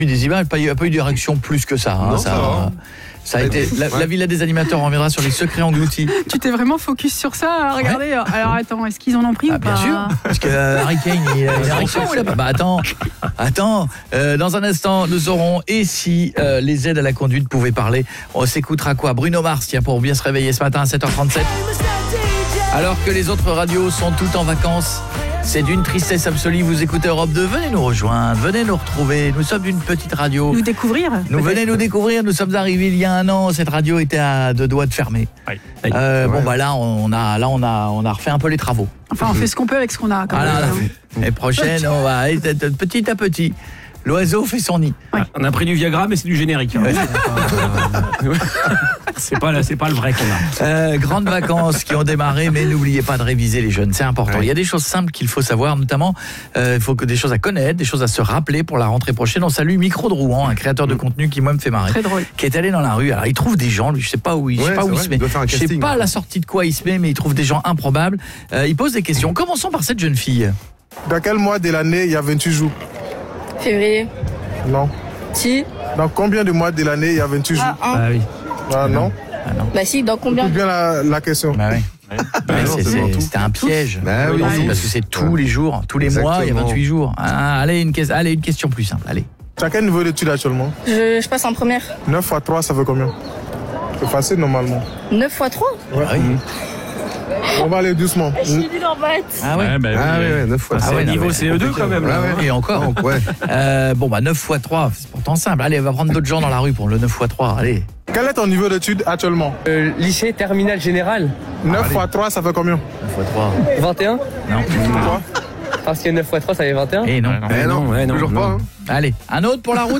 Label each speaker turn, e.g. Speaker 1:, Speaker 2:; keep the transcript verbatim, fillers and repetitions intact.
Speaker 1: Des images, il n'y a pas eu de réaction plus que ça. Hein,
Speaker 2: non,
Speaker 1: ça,
Speaker 2: ça, va.
Speaker 1: ça a été, la, la Villa des animateurs reviendra sur les secrets engloutis.
Speaker 3: Tu t'es vraiment focus sur ça, regardez. Ouais. Alors attends, est-ce qu'ils en ont pris
Speaker 1: ah,
Speaker 3: ou pas?
Speaker 1: Bien sûr, parce que euh, Harry Kane, il a une érection ou il a pas? Bah attends, attends. Euh, dans un instant, nous saurons et si euh, les aides à la conduite pouvaient parler. On s'écoutera quoi? Bruno Mars, tiens, pour bien se réveiller ce matin à sept heures trente-sept. Alors que les autres radios sont toutes en vacances. C'est d'une tristesse absolue, vous écoutez Europe deux, venez nous rejoindre, venez nous retrouver, nous sommes une petite radio.
Speaker 3: Nous découvrir
Speaker 1: Nous venez nous découvrir, nous sommes arrivés il y a un an, cette radio était à deux doigts de fermer.
Speaker 2: Oui.
Speaker 1: Euh,
Speaker 2: ouais.
Speaker 1: Bon bah là on a là on a on a refait un peu les travaux.
Speaker 3: Enfin on fait ce qu'on peut avec ce qu'on a quand
Speaker 1: voilà,
Speaker 3: même.
Speaker 1: L'année prochaine on va petit à petit. L'oiseau fait son nid.
Speaker 4: Ouais. On a pris du Viagra, mais c'est du générique. Hein. Ouais. c'est pas là, c'est pas le vrai qu'on a.
Speaker 1: Euh, grandes vacances qui ont démarré, mais n'oubliez pas de réviser les jeunes, c'est important.
Speaker 2: Ouais.
Speaker 1: Il y a des choses simples qu'il faut savoir, notamment euh, il faut que des choses à connaître, des choses à se rappeler pour la rentrée prochaine. On salue Micro de Rouen, un créateur de contenu qui moi me fait marrer.
Speaker 3: Très drôle.
Speaker 1: Qui est allé dans la rue. Alors il trouve des gens, lui, je sais pas où il, je sais
Speaker 2: Ouais,
Speaker 1: pas où il
Speaker 2: vrai,
Speaker 1: se met.
Speaker 2: il doit faire un
Speaker 1: Je sais
Speaker 2: casting,
Speaker 1: pas à
Speaker 2: hein.
Speaker 1: la sortie de quoi il se met, mais il trouve des gens improbables. Euh, il pose des questions. Commençons par cette jeune fille.
Speaker 5: Dans quel mois de l'année il y a vingt-huit jours?
Speaker 6: Février.
Speaker 5: Non.
Speaker 6: Si.
Speaker 5: Dans combien de mois de l'année il y a vingt-huit jours?
Speaker 6: Ah, un.
Speaker 4: Ah oui.
Speaker 5: Ah non.
Speaker 1: Ah non.
Speaker 6: Bah si, dans combien?
Speaker 5: Écoute bien la, la question.
Speaker 1: Bah oui. Mais
Speaker 2: non,
Speaker 1: c'est-
Speaker 2: c'est dans
Speaker 1: c'est-
Speaker 2: tout.
Speaker 1: C'était un piège.
Speaker 2: Bah oui,
Speaker 1: Parce
Speaker 2: tous.
Speaker 1: que c'est tous les jours, tous les mois, il y a
Speaker 2: Exactement.
Speaker 1: vingt-huit jours. Ah, allez, une, que- allez, une question plus simple. Allez.
Speaker 5: Tu as quel niveau d'études actuellement?
Speaker 6: Je, je passe en première.
Speaker 5: neuf fois trois, ça fait combien? C'est facile normalement.
Speaker 6: neuf fois trois.
Speaker 5: Ouais.
Speaker 1: Ah oui.
Speaker 5: On va aller doucement.
Speaker 6: Je suis nulle en maths.
Speaker 1: Ah ouais.
Speaker 4: Ouais, bah,
Speaker 2: Ah
Speaker 4: oui,
Speaker 2: ouais, ouais, neuf fois.
Speaker 1: Ah
Speaker 4: C'est
Speaker 1: ouais,
Speaker 4: un
Speaker 1: non,
Speaker 4: niveau
Speaker 1: mais
Speaker 4: C E deux quand même.
Speaker 2: Ouais,
Speaker 4: Là.
Speaker 2: ouais.
Speaker 1: Et encore.
Speaker 2: Donc, ouais.
Speaker 1: Euh, bon, bah neuf fois trois, c'est pourtant simple. Allez, on va prendre d'autres gens dans la rue pour le neuf fois trois. Allez.
Speaker 5: Quel est ton niveau d'études actuellement?
Speaker 7: Euh, lycée terminal général,
Speaker 5: neuf fois trois, ça fait combien?
Speaker 1: neuf fois trois.
Speaker 7: vingt et un.
Speaker 1: Non.
Speaker 5: Pourquoi?
Speaker 7: Parce que neuf fois trois, ça fait vingt et un.
Speaker 1: Et non.
Speaker 2: Eh non,
Speaker 4: ouais, non,
Speaker 2: toujours
Speaker 4: non.
Speaker 2: pas. Hein.
Speaker 1: Allez, un autre pour la route.